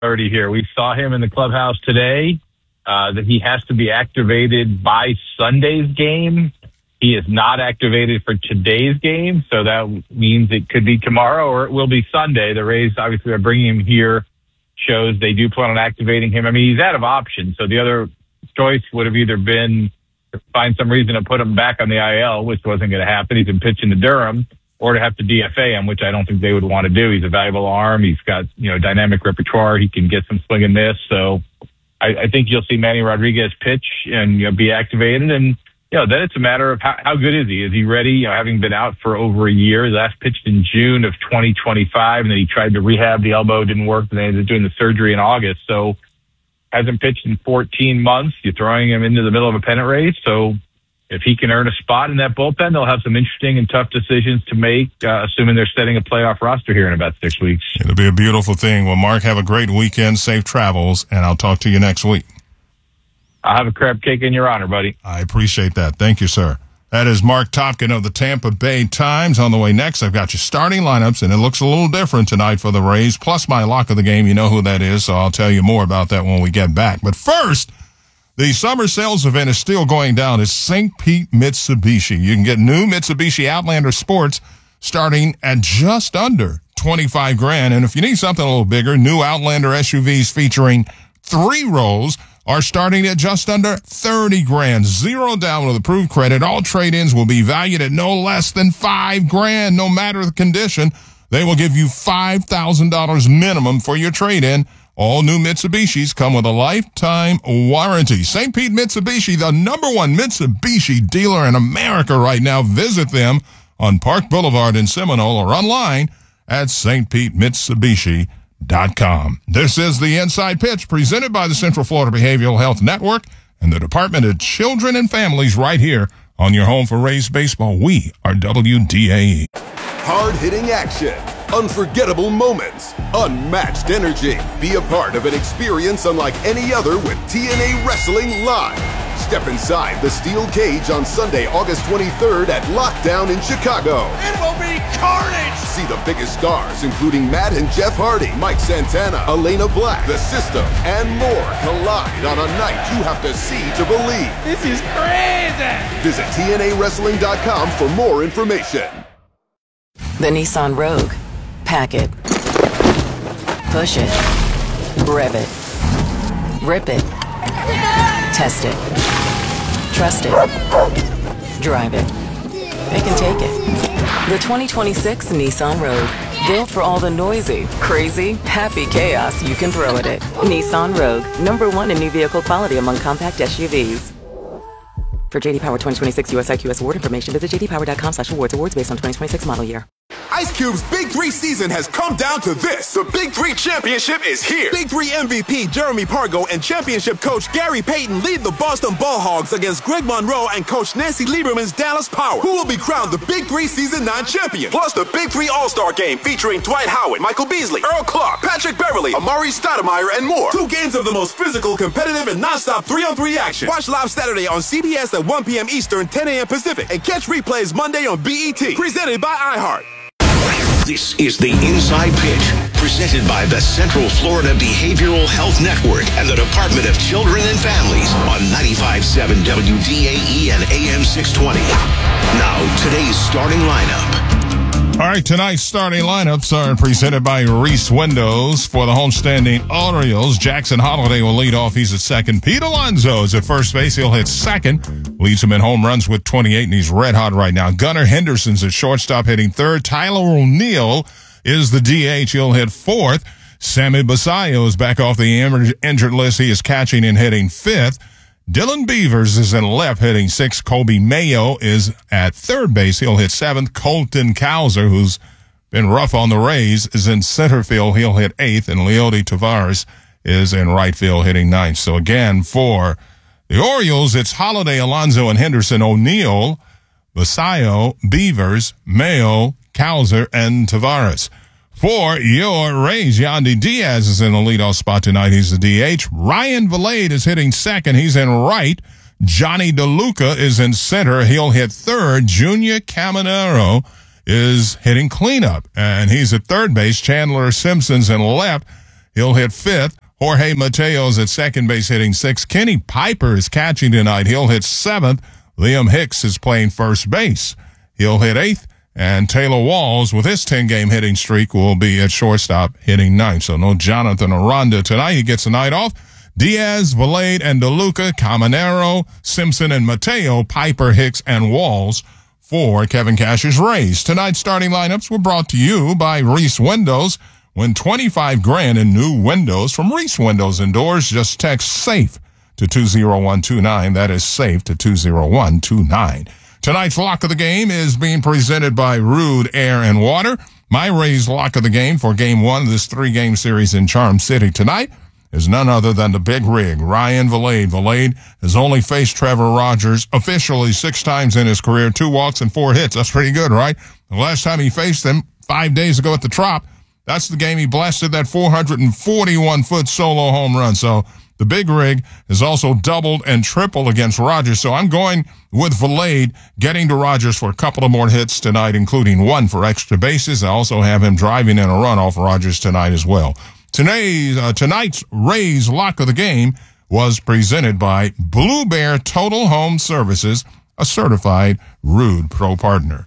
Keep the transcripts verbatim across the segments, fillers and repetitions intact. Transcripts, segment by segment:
Already here. We saw him in the clubhouse today, uh, that he has to be activated by Sunday's game. He is not activated for today's game, so that means it could be tomorrow or it will be Sunday. The Rays obviously are bringing him here, shows they do plan on activating him. I mean, he's out of options, so the other choice would have either been to find some reason to put him back on the I L, which wasn't going to happen. He's been pitching to Durham, or to have to D F A him, which I don't think they would want to do. He's a valuable arm. He's got, you know, dynamic repertoire. He can get some swing and miss. So I, I think you'll see Manny Rodriguez pitch and, you know, be activated. And, you know, then it's a matter of how, how good is he? Is he ready? You know, having been out for over a year, he last pitched in June of twenty twenty-five, and then he tried to rehab the elbow, didn't work, and they ended up doing the surgery in August. So hasn't pitched in fourteen months. You're throwing him into the middle of a pennant race. So if he can earn a spot in that bullpen, they'll have some interesting and tough decisions to make, uh, assuming they're setting a playoff roster here in about six weeks. It'll be a beautiful thing. Well, Mark, have a great weekend, safe travels, and I'll talk to you next week. I'll have a crab cake in your honor, buddy. I appreciate that. Thank you, sir. That is Mark Topkin of the Tampa Bay Times. On the way next, I've got your starting lineups, and it looks a little different tonight for the Rays, plus my lock of the game. You know who that is, so I'll tell you more about that when we get back. But first, the summer sales event is still going down at Saint Pete Mitsubishi. You can get new Mitsubishi Outlander Sports starting at just under twenty-five grand. And if you need something a little bigger, new Outlander S U Vs featuring three rows are starting at just under thirty grand. Zero down with approved credit. All trade-ins will be valued at no less than five grand. No matter the condition, they will give you five thousand dollars minimum for your trade-in. All new Mitsubishis come with a lifetime warranty. Saint Pete Mitsubishi, the number one Mitsubishi dealer in America right now. Visit them on Park Boulevard in Seminole or online at S T Pete Mitsubishi dot com. This is the Inside Pitch presented by the Central Florida Behavioral Health Network and the Department of Children and Families right here on your home for Rays baseball. We are W D A E. Hard-hitting action, unforgettable moments, unmatched energy. Be a part of an experience unlike any other with T N A Wrestling Live. Step inside the steel cage on Sunday, August twenty-third at Lockdown in Chicago. It will be carnage! See the biggest stars, including Matt and Jeff Hardy, Mike Santana, Elena Black, The System, and more collide on a night you have to see to believe. This is crazy! Visit T N A Wrestling dot com for more information. The Nissan Rogue. Pack it. Push it. Rev it. Rip it. Test it. Trust it. Drive it. It can take it. The twenty twenty-six Nissan Rogue. Built for all the noisy, crazy, happy chaos you can throw at it. Nissan Rogue. Number one in new vehicle quality among compact S U Vs. For J D Power twenty twenty-six U S I Q S award information, visit j d power dot com slash awards. Awards based on twenty twenty-six model year. Ice Cube's Big Three season has come down to this. The Big Three Championship is here. Big Three M V P Jeremy Pargo and championship coach Gary Payton lead the Boston Ball Hogs against Greg Monroe and coach Nancy Lieberman's Dallas Power, who will be crowned the Big Three Season nine champion. Plus the Big Three All-Star Game featuring Dwight Howard, Michael Beasley, Earl Clark, Patrick Beverly, Amari Stoudemire, and more. Two games of the most physical, competitive, and non-stop three-on-three action. Watch live Saturday on C B S at one p.m. Eastern, ten a.m. Pacific, and catch replays Monday on B E T. Presented by iHeart. This is the Inside Pitch, presented by the Central Florida Behavioral Health Network and the Department of Children and Families on ninety-five point seven W D A E and A M six twenty. Now, today's starting lineup. All right, tonight's starting lineups are presented by Reese Windows. For the homestanding Orioles, Jackson Holiday will lead off. He's at second. Pete Alonso is at first base. He'll hit second. Leads him in home runs with twenty-eight, and he's red hot right now. Gunnar Henderson's at shortstop hitting third. Tyler O'Neill is the D H. He'll hit fourth. Sammy Basayo is back off the injured list. He is catching and hitting fifth. Dylan Beavers is in left hitting sixth. Colby Mayo is at third base. He'll hit seventh. Colton Cowser, who's been rough on the Rays, is in center field. He'll hit eighth. And Leody Tavares is in right field hitting ninth. So again, for the Orioles, it's Holiday, Alonso, and Henderson, O'Neill, Basayo, Beavers, Mayo, Cowser, and Tavares. For your Rays, Yandy Diaz is in the leadoff spot tonight. He's the D H. Ryan Vilade is hitting second. He's in right. Johnny DeLuca is in center. He'll hit third. Junior Caminero is hitting cleanup, and he's at third base. Chandler Simpson's in left. He'll hit fifth. Jorge Mateo's at second base hitting sixth. Kenny Piper is catching tonight. He'll hit seventh. Liam Hicks is playing first base. He'll hit eighth. And Taylor Walls, with his ten-game hitting streak, will be at shortstop hitting ninth. So no Jonathan Aranda tonight. He gets a night off. Diaz, Valade, and DeLuca, Caminero, Simpson, and Mateo, Piper, Hicks, and Walls for Kevin Cash's Rays. Tonight's starting lineups were brought to you by Reese Windows. Win twenty-five grand in new windows from Reese Windows and Doors. Just text SAFE to two zero one two nine. That is SAFE to two zero one two nine. Tonight's lock of the game is being presented by Rude Air and Water. My Rays lock of the game for game one of this three-game series in Charm City tonight is none other than the Big Rig, Ryan Valade. Valade has only faced Trevor Rogers officially six times in his career, two walks and four hits. That's pretty good, right? The last time he faced him, five days ago at the Trop, that's the game he blasted that four hundred forty-one foot solo home run. So the Big Rig has also doubled and tripled against Rogers. So I'm going with Valade getting to Rogers for a couple of more hits tonight, including one for extra bases. I also have him driving in a run off Rogers tonight as well. Today's, uh, tonight's Rays lock of the game was presented by Blue Bear Total Home Services, a certified Rude Pro partner.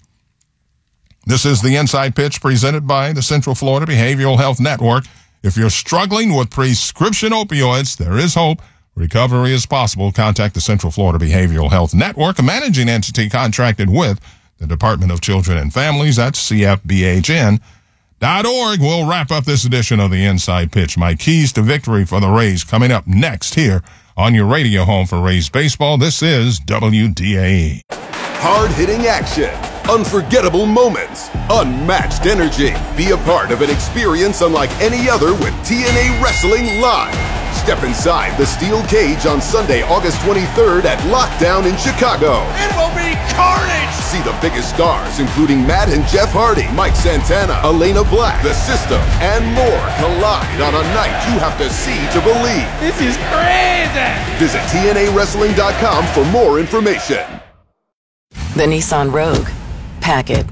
This is the Inside Pitch presented by the Central Florida Behavioral Health Network. If you're struggling with prescription opioids, there is hope. Recovery is possible. Contact the Central Florida Behavioral Health Network, a managing entity contracted with the Department of Children and Families at C F B H N dot org. We'll wrap up this edition of the Inside Pitch. My keys to victory for the Rays coming up next here on your radio home for Rays baseball. This is W D A E. Hard-hitting action, unforgettable moments, unmatched energy. Be a part of an experience unlike any other with T N A Wrestling Live. Step inside the steel cage on Sunday, August twenty-third at Lockdown in Chicago. It will be carnage! See the biggest stars, including Matt and Jeff Hardy, Mike Santana, Elena Black, The System, and more collide on a night you have to see to believe. This is crazy! Visit T N A wrestling dot com for more information. The Nissan Rogue. Pack it.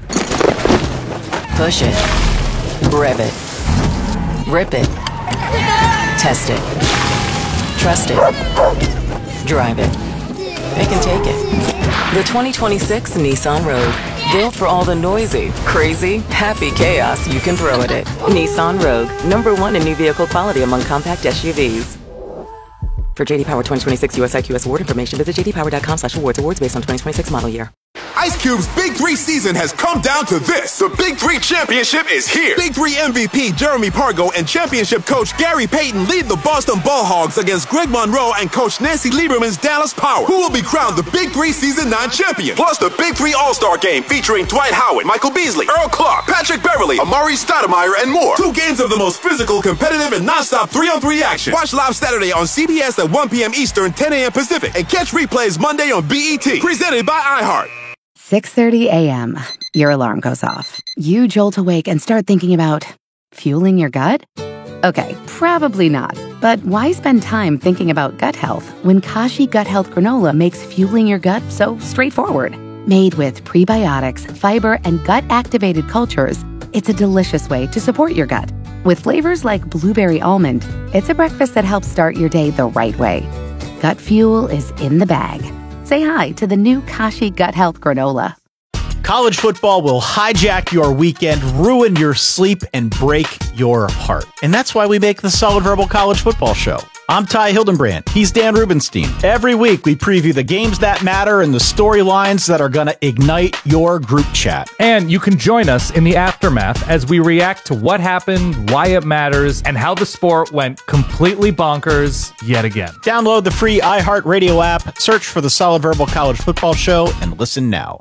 Push it. Rev it. Rip it. Test it. Trust it. Drive it. It can take it. The twenty twenty-six Nissan Rogue. Built for all the noisy, crazy, happy chaos you can throw at it. Nissan Rogue. Number one in new vehicle quality among compact S U Vs. For J D Power twenty twenty-six U S I Q S award information, visit j d power dot com slash awards. Awards based on twenty twenty-six model year. Ice Cube's Big Three season has come down to this. The Big Three Championship is here. Big Three M V P Jeremy Pargo and championship coach Gary Payton lead the Boston Ball Hogs against Greg Monroe and coach Nancy Lieberman's Dallas Power, who will be crowned the Big Three Season nine champion. Plus the Big Three All-Star Game featuring Dwight Howard, Michael Beasley, Earl Clark, Patrick Beverly, Amari Stoudemire, and more. Two games of the most physical, competitive, and non-stop three-on-three action. Watch live Saturday on C B S at one p.m. Eastern, ten a.m. Pacific, and catch replays Monday on B E T. Presented by iHeart. six thirty a.m. Your alarm goes off. You jolt awake and start thinking about fueling your gut? Okay, probably not. But why spend time thinking about gut health when Kashi Gut Health Granola makes fueling your gut so straightforward? Made with prebiotics, fiber, and gut-activated cultures, it's a delicious way to support your gut. With flavors like blueberry almond, it's a breakfast that helps start your day the right way. Gut fuel is in the bag. Say hi to the new Kashi Gut Health Granola. College football will hijack your weekend, ruin your sleep, and break your heart. And that's why we make the Solid Verbal College Football Show. I'm Ty Hildenbrand. He's Dan Rubenstein. Every week, we preview the games that matter and the storylines that are going to ignite your group chat. And you can join us in the aftermath as we react to what happened, why it matters, and how the sport went completely bonkers yet again. Download the free iHeartRadio app, search for the Solid Verbal College Football Show, and listen now.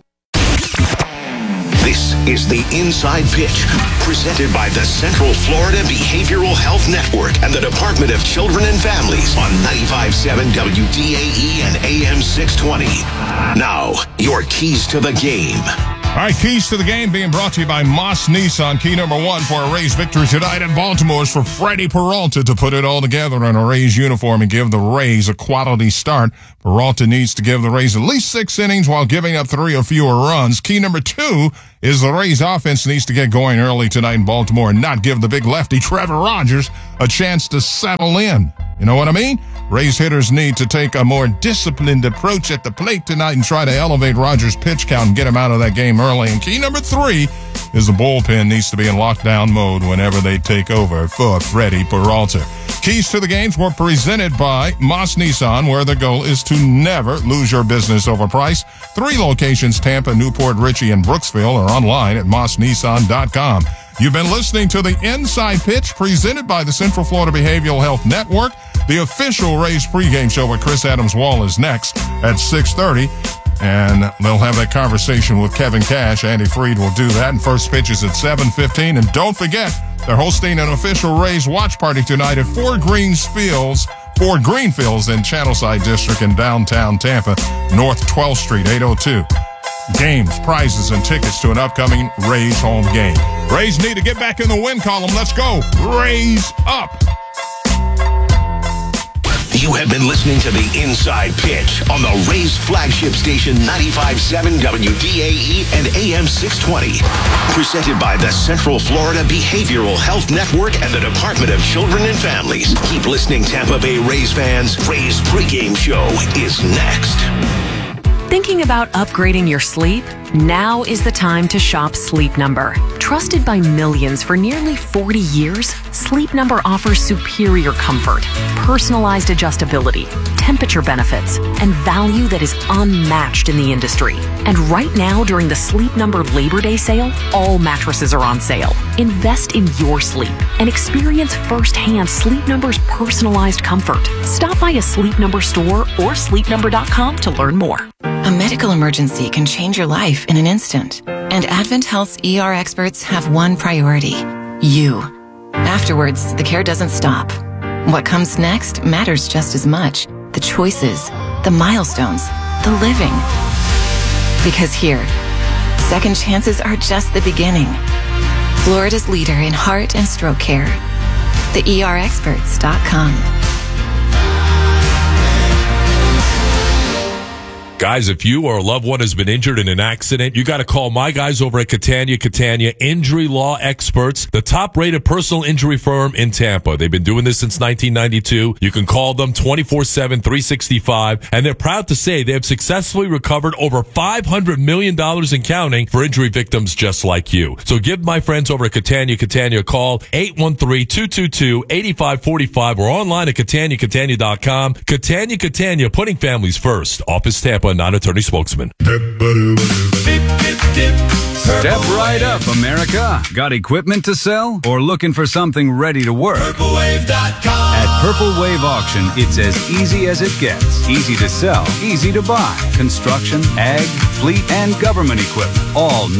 This is the Inside Pitch, presented by the Central Florida Behavioral Health Network and the Department of Children and Families on ninety-five point seven W D A E and A M six twenty. Now, your keys to the game. All right, keys to the game being brought to you by Moss Nissan. Key number one for a Rays victory tonight in Baltimore is for Freddie Peralta to put it all together in a Rays uniform and give the Rays a quality start. Peralta needs to give the Rays at least six innings while giving up three or fewer runs. Key number two is the Rays offense needs to get going early tonight in Baltimore and not give the big lefty Trevor Rogers a chance to settle in. You know what I mean? Rays hitters need to take a more disciplined approach at the plate tonight and try to elevate Rogers' pitch count and get him out of that game early. And key number three is the bullpen needs to be in lockdown mode whenever they take over for Freddie Peralta. Keys to the games were presented by Moss Nissan, where the goal is to never lose your business over price. Three locations, Tampa, Newport, Richie, and Brooksville, are online at moss nissan dot com. You've been listening to the Inside Pitch presented by the Central Florida Behavioral Health Network. The official Rays pregame show with Chris Adams-Wall is next at six thirty. And they'll have that conversation with Kevin Cash. Andy Freed will do that. And first pitch is at seven fifteen. And don't forget, they're hosting an official Rays watch party tonight at Fort Greensfields, Fort Greenfields in Channelside District in downtown Tampa, North twelfth Street, eight oh two. Games, prizes, and tickets to an upcoming Rays home game. Rays need to get back in the win column. Let's go. Rays up. You have been listening to the Inside Pitch on the Rays flagship station ninety-five point seven W D A E and A M six twenty. Presented by the Central Florida Behavioral Health Network and the Department of Children and Families. Keep listening, Tampa Bay Rays fans. Rays pregame show is next. Thinking about upgrading your sleep? Now is the time to shop Sleep Number. Trusted by millions for nearly forty years, Sleep Number offers superior comfort, personalized adjustability, temperature benefits, and value that is unmatched in the industry. And right now, during the Sleep Number Labor Day sale, all mattresses are on sale. Invest in your sleep and experience firsthand Sleep Number's personalized comfort. Stop by a Sleep Number store or sleep number dot com to learn more. A medical emergency can change your life in an instant. And Advent Health's E R experts have one priority: you. Afterwards, the care doesn't stop. What comes next matters just as much. The choices, the milestones, the living. Because here, second chances are just the beginning. Florida's leader in heart and stroke care. the E R experts dot com. Guys, if you or a loved one has been injured in an accident, you got to call my guys over at Catania Catania Injury Law Experts, the top-rated personal injury firm in Tampa. They've been doing this since nineteen ninety-two. You can call them twenty-four seven, three sixty-five, and they're proud to say they have successfully recovered over five hundred million dollars in counting for injury victims just like you. So give my friends over at Catania Catania a call, eight one three, two two two, eight five four five, or online at catania catania dot com. Catania Catania, putting families first. Office Tampa, non-attorney spokesman. Step right up, America. Got equipment to sell or looking for something ready to work? Purple Wave dot com. At Purple Wave Auction, it's as easy as it gets. Easy to sell, easy to buy. Construction, ag, fleet, and government equipment. All